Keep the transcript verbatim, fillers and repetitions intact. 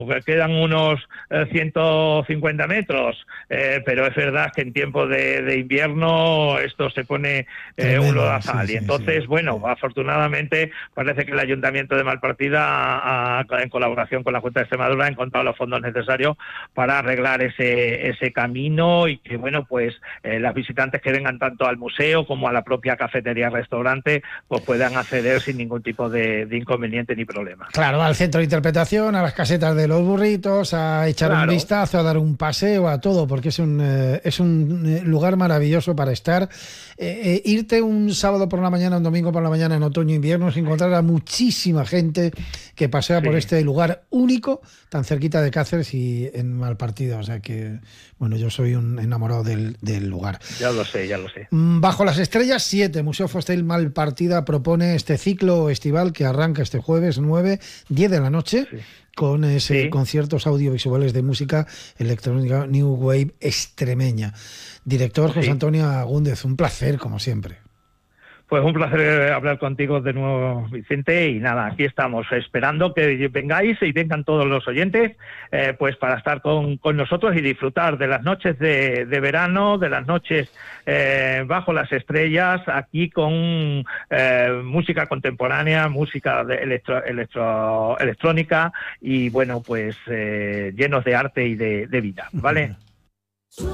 quedan unos eh, ciento cincuenta metros, eh, pero es verdad que en tiempo de, de invierno esto se pone eh, Tremendo, un lodazal. sí, Y sí, entonces, sí, bueno, sí. afortunadamente parece que el Ayuntamiento de Malpartida, ha, ha, en colaboración con la Junta de Extremadura, ha encontrado los fondos necesarios para arreglar ese, ese camino y que, bueno, pues eh, las visitantes que vengan tanto al museo como a la propia cafetería-restaurante pues puedan acceder sin ningún tipo de, de inconveniente ni problema. Claro, al centro de interpretación, a las casetas de los burritos, a echar un Claro. vistazo, a dar un paseo, a todo, porque es un, eh, es un lugar maravilloso para estar. Eh, eh, irte un sábado por la mañana, un domingo por la mañana, en otoño, invierno, es encontrar a muchísima gente que pasea Sí. por este lugar único, tan cerquita de Cáceres y en Malpartida. O sea que, bueno, yo soy un enamorado del, del lugar. Ya lo sé, ya lo sé. Bajo las estrellas siete, Museo Fostel Malpartida propone este ciclo estival que arranca este jueves nueve, diez de la noche, Sí. con ese Sí. conciertos audiovisuales de música electrónica New Wave extremeña. Director José Sí. Antonio Agúndez, un placer como siempre. Pues un placer hablar contigo de nuevo, Vicente, y nada, aquí estamos esperando que vengáis y vengan todos los oyentes, eh, pues para estar con, con nosotros y disfrutar de las noches de, de verano, de las noches eh, bajo las estrellas, aquí con eh, música contemporánea, música de electro, electro, electrónica y bueno, pues eh, llenos de arte y de, de vida, ¿vale?